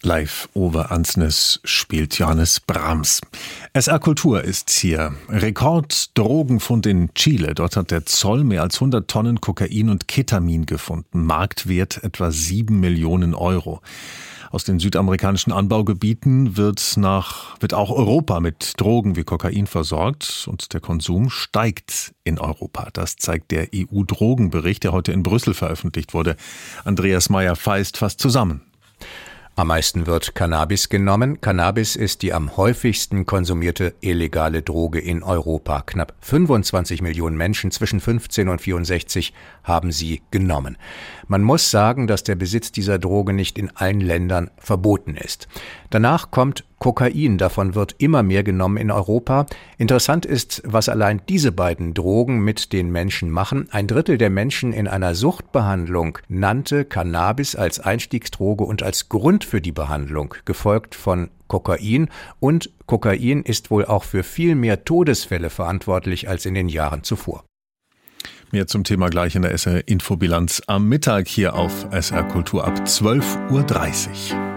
Live over Ansnes spielt Johannes Brahms. SR Kultur ist hier. Rekord-Drogenfund in Chile. Dort hat der Zoll mehr als 100 Tonnen Kokain und Ketamin gefunden. Marktwert etwa 7 Millionen Euro. Aus den südamerikanischen Anbaugebieten wird auch Europa mit Drogen wie Kokain versorgt und der Konsum steigt in Europa. Das zeigt der EU-Drogenbericht, der heute in Brüssel veröffentlicht wurde. Andreas Meyer-Feist fasst zusammen. Am meisten wird Cannabis genommen. Cannabis ist die am häufigsten konsumierte illegale Droge in Europa. Knapp 25 Millionen Menschen zwischen 15 und 64 haben sie genommen. Man muss sagen, dass der Besitz dieser Droge nicht in allen Ländern verboten ist. Danach kommt Kokain, davon wird immer mehr genommen in Europa. Interessant ist, was allein diese beiden Drogen mit den Menschen machen. 1/3 der Menschen in einer Suchtbehandlung nannte Cannabis als Einstiegsdroge und als Grund für die Behandlung, gefolgt von Kokain. Und Kokain ist wohl auch für viel mehr Todesfälle verantwortlich als in den Jahren zuvor. Mehr zum Thema gleich in der SR Infobilanz am Mittag hier auf SR Kultur ab 12:30 Uhr.